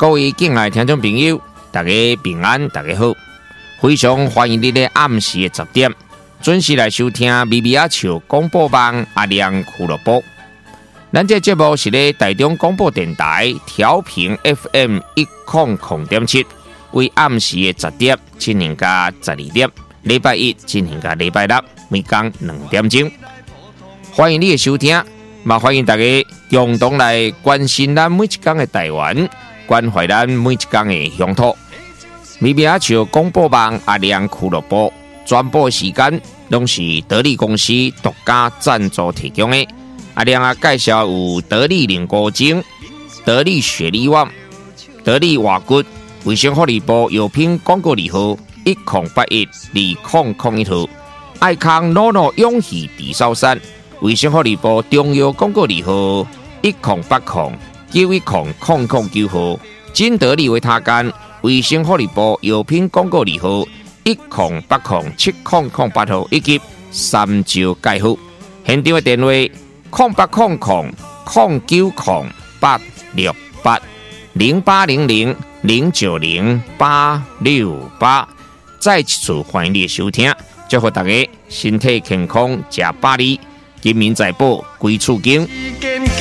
各位敬爱听众朋友，大家平安，大家好，非常欢迎你在暗时的10点准时来收听咪咪仔笑广播网阿亮俱乐部。咱这节目是咧台中广播电台调频 FM 100.7，为暗时的10点进行到12点，礼拜一进行到礼拜六，每天2点钟。欢迎你的收听，也欢迎大家共同来关心咱每一天的台湾，关怀咱每一天的乡土。咪咪仔笑广播网阿亮俱乐部全部时间拢是得力公司独家赞助提供的。阿亮啊，介绍有得力凝固精、得力雪力旺、得力瓦骨、卫生福利部药品广告字号10812001号，爱康诺诺永续地sau山，卫生福利部中药广告字号1080910009号，金得力维他干，卫生福利部药品广告字号10807008号，以及三招介护。现场的电话0800090868，0800090868。再一次欢迎你的收听，祝福大家身体健康，吃百里，金民财宝，归厝经。